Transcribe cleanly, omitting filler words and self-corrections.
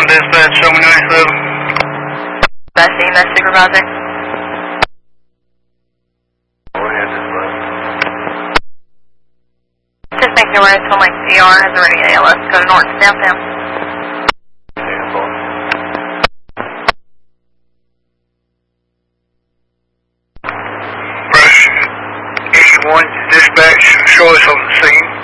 dispatch, show me 97. Best EMS supervisor. Go ahead, dispatch. Just make your way to Lake ER has already ALS. Go to Norton downtown. Brush 81 dispatch, show us on the scene.